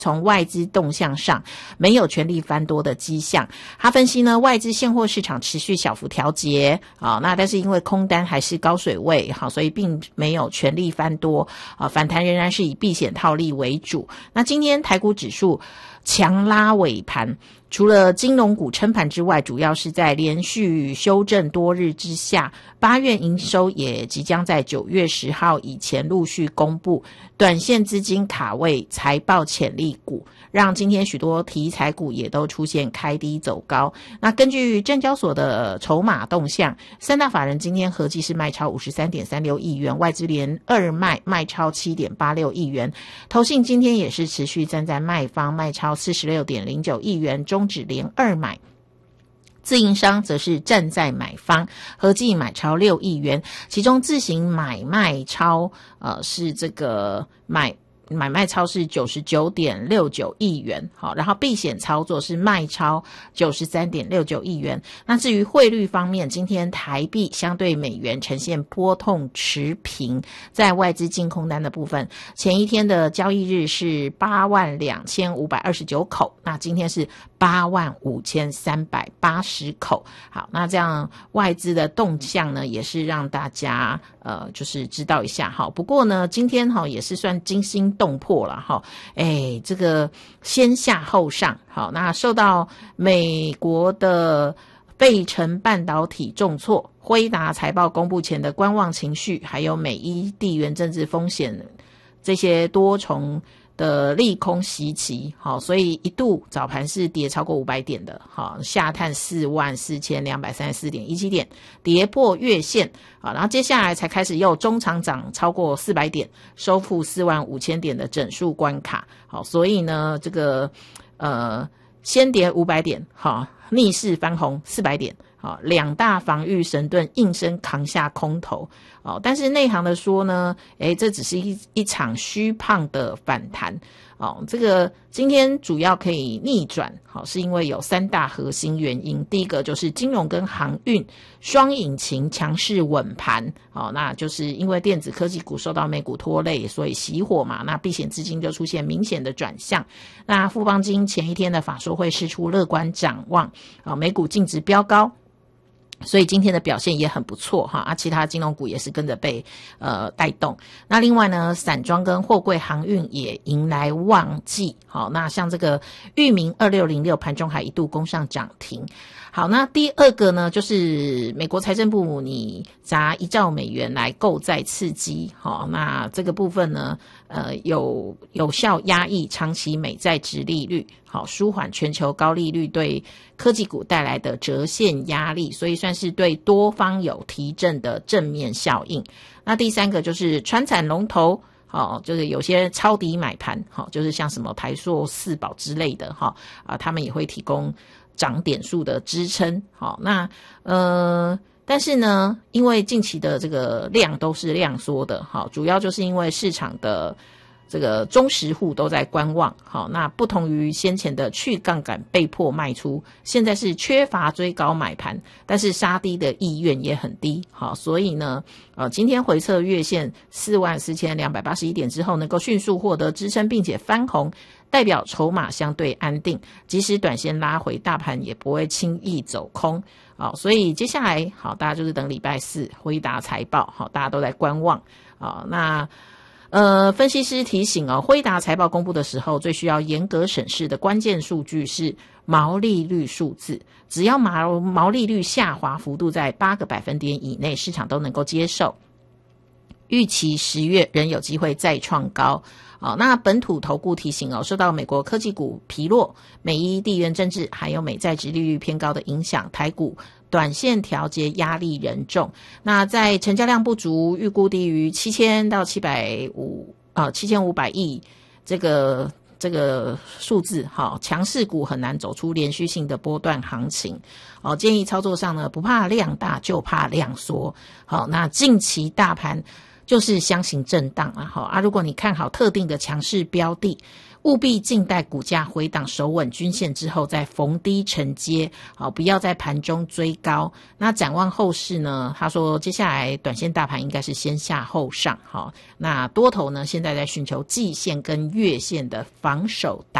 从外资动向上没有全力翻多的迹象。他分析呢，外资现货市场持续小幅调节那但是因为空单还是高水位所以并没有全力翻多反弹仍然是以避险套利为主。那今天台股指数强拉尾盘，除了金融股撑盘之外，主要是在连续修正多日之下，8月营收也即将在9月10号以前陆续公布，短线资金卡位财报潜力股，让今天许多题材股也都出现开低走高。那根据证交所的筹码动向，三大法人今天合计是卖超 53.36 亿元，外资连二卖超 7.86 亿元，投信今天也是持续站在卖方，卖超 46.09 亿元，中指连二买，自营商则是站在买方，合计买超6亿元，其中自行买卖超是这个买卖超是 99.69 亿元，好，然后避险操作是卖超 93.69 亿元。那至于汇率方面，今天台币相对美元呈现波动持平，在外资净空单的部分，前一天的交易日是82529口，那今天是85380口。好，那这样外资的动向呢，也是让大家就是知道一下哈。不过呢，今天也是算惊心动魄了哈。这个先下后上，好，那受到美国的费城半导体重挫、辉达财报公布前的观望情绪，还有美伊地缘政治风险这些多重的利空袭击，好，所以一度早盘是跌超过500点的，好，下探44234.17点，跌破月线，好，然后接下来才开始又中长涨超过400点，收复45000点的整数关卡，好，所以呢，这个先跌500点，好，逆势翻红400点。两大防御神盾应声扛下空头，但是内行的说呢，这只是一场虚胖的反弹，这个今天主要可以逆转，是因为有3大核心原因。第一个就是金融跟航运双引擎强势稳盘，那就是因为电子科技股受到美股拖累，所以熄火嘛，那避险资金就出现明显的转向。那富邦金前一天的法说会释出乐观展望，美股净值飙高，所以今天的表现也很不错哈，其他金融股也是跟着被带动。那另外呢，散装跟货柜航运也迎来旺季，好，那像这个裕民2606盘中还一度攻上涨停。好，那第二个呢，就是美国财政部你砸1兆美元来购债刺激，好，那这个部分呢，有效压抑长期美债殖利率，好，舒缓全球高利率对科技股带来的折现压力，所以算是对多方有提振的正面效应。那第三个就是传产龙头，就是有些抄底买盘，就是像什么台塑、四宝之类的，他们也会提供涨点数的支撑。好，那但是呢，因为近期的这个量都是量缩的，好，主要就是因为市场的这个中实户都在观望，好，那不同于先前的去杠杆被迫卖出，现在是缺乏追高买盘，但是杀低的意愿也很低，好，所以呢，今天回测月线44281点之后，能够迅速获得支撑，并且翻红，代表筹码相对安定，即使短线拉回，大盘也不会轻易走空，好，所以接下来好，大家就是等礼拜4辉达财报，好，大家都在观望，好，那分析师提醒辉达财报公布的时候，最需要严格审视的关键数据是毛利率数字，只要毛利率下滑幅度在8个百分点以内，市场都能够接受。预期10月仍有机会再创高。那本土投顾提醒受到美国科技股疲弱、美伊地缘政治还有美债殖利率偏高的影响，台股短线调节压力仍重。那在成交量不足，预估低于7000到7500亿这个数字，好，强势股很难走出连续性的波段行情。建议操作上呢，不怕量大就怕量缩。好，那近期大盘就是箱型震荡如果你看好特定的强势标的， 务必静待股价回档守稳均线之后再逢低承接，好，不要在盘中追高。那展望后市呢，他说接下来短线大盘应该是先下后上，好，那多头呢现在在寻求季线跟月线的防守